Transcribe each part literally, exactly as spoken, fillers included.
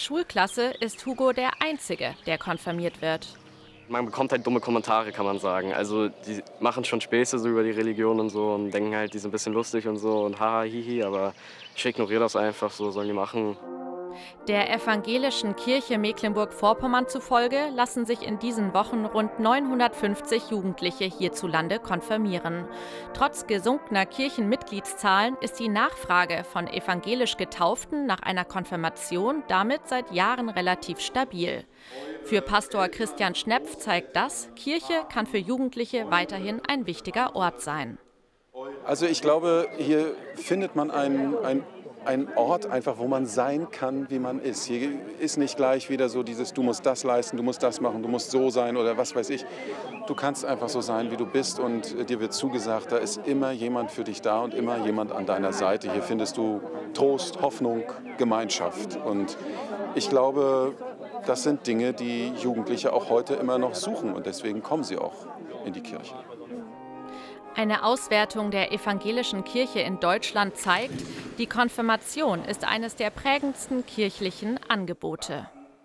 Schulklasse ist Hugo der Einzige, der konfirmiert wird. Man bekommt halt dumme Kommentare, kann man sagen. Also die machen schon Späße so über die Religion und so und denken halt, die sind ein bisschen lustig und so und haha, hihi, aber ich ignoriere das einfach, so sollen die machen. Der evangelischen Kirche Mecklenburg-Vorpommern zufolge lassen sich in diesen Wochen rund neunhundertfünfzig Jugendliche hierzulande konfirmieren. Trotz gesunkener Kirchenmitgliedszahlen ist die Nachfrage von evangelisch Getauften nach einer Konfirmation damit seit Jahren relativ stabil. Für Pastor Christian Schnepf zeigt das, Kirche kann für Jugendliche weiterhin ein wichtiger Ort sein. Also ich glaube, hier findet man einen, einen Ein Ort einfach, wo man sein kann, wie man ist. Hier ist nicht gleich wieder so dieses, du musst das leisten, du musst das machen, du musst so sein oder was weiß ich. Du kannst einfach so sein, wie du bist und dir wird zugesagt, da ist immer jemand für dich da und immer jemand an deiner Seite. Hier findest du Trost, Hoffnung, Gemeinschaft. Und ich glaube, das sind Dinge, die Jugendliche auch heute immer noch suchen und deswegen kommen sie auch in die Kirche. Eine Auswertung der evangelischen Kirche in Deutschland zeigt, die Konfirmation ist eines der prägendsten kirchlichen Angebote.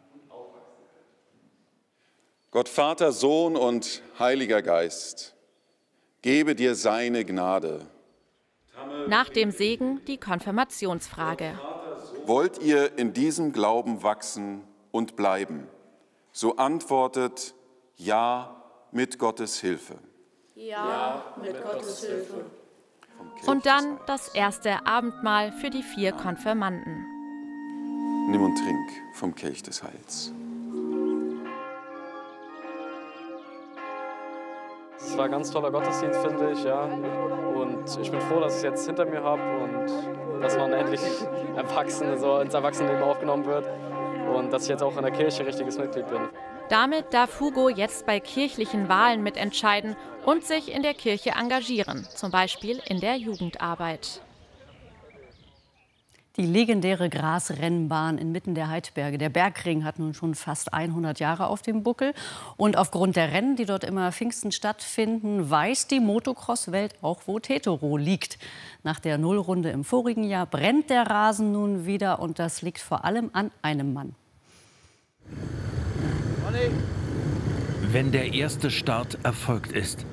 Gott Vater, Sohn und Heiliger Geist, gebe dir seine Gnade. Nach dem Segen die Konfirmationsfrage. Wollt ihr in diesem Glauben wachsen und bleiben? So antwortet ja mit Gottes Hilfe. Ja, mit Gottes Hilfe. Und dann das erste Abendmahl für die vier Konfirmanden. Nimm und trink vom Kelch des Heils. Es war ein ganz toller Gottesdienst, finde ich, ja. Und ich bin froh, dass ich es jetzt hinter mir habe und dass man endlich Erwachsene, so ins Erwachsenenleben aufgenommen wird und dass ich jetzt auch in der Kirche richtiges Mitglied bin. Damit darf Hugo jetzt bei kirchlichen Wahlen mitentscheiden und sich in der Kirche engagieren, zum Beispiel in der Jugendarbeit. Die legendäre Grasrennbahn inmitten der Heidberge, der Bergring, hat nun schon fast hundert Jahre auf dem Buckel. Und aufgrund der Rennen, die dort immer Pfingsten stattfinden, weiß die Motocross-Welt auch, wo Tetero liegt. Nach der Nullrunde im vorigen Jahr brennt der Rasen nun wieder und das liegt vor allem an einem Mann. Wenn der erste Start erfolgt ist,